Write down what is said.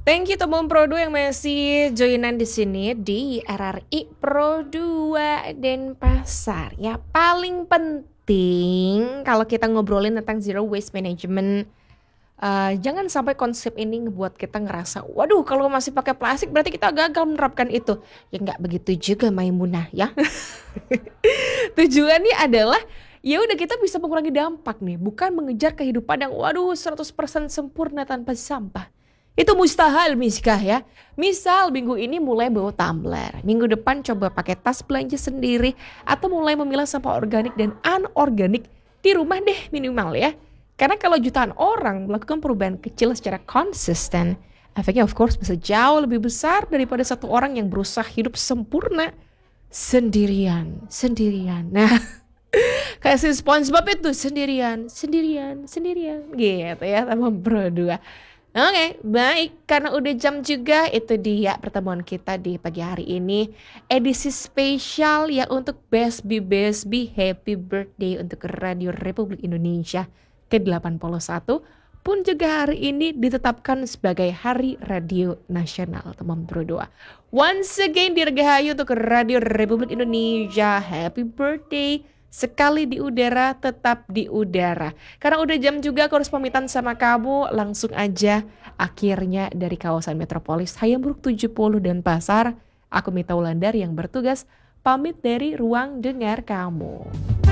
Thank you teman Pro 2 yang masih joinan di sini di RRI Pro 2 Denpasar. Ya paling penting kalau kita ngobrolin tentang zero waste management, jangan sampai konsep ini ngebuat kita ngerasa, waduh kalau masih pakai plastik berarti kita gagal menerapkan itu. Ya nggak begitu juga Maimunah ya. Tujuannya adalah ya udah kita bisa mengurangi dampak nih, bukan mengejar kehidupan yang waduh 100% sempurna tanpa sampah. Itu mustahil Miskah ya. Misal minggu ini mulai bawa tumbler, minggu depan coba pakai tas belanja sendiri, atau mulai memilah sampah organik dan anorganik di rumah deh minimal ya. Karena kalau jutaan orang melakukan perubahan kecil secara konsisten, efeknya of course bisa jauh lebih besar daripada satu orang yang berusaha hidup sempurna sendirian. Nah, kayak si SpongeBob itu sendirian gitu ya sama Bro 2. Oke, baik. Karena udah jam juga, itu dia pertemuan kita di pagi hari ini. Edisi spesial ya untuk BSB Happy Birthday untuk Radio Republik Indonesia ke-81. Pun juga hari ini ditetapkan sebagai Hari Radio Nasional, teman Bro 2. Once again dirgahayu untuk Radio Republik Indonesia. Happy Birthday. Sekali di udara, tetap di udara. Karena udah jam juga aku harus pamitan sama kamu. Langsung aja akhirnya dari kawasan metropolis Hayamuruk 70 dan Pasar. Aku Mita Wulandari yang bertugas pamit dari ruang dengar kamu.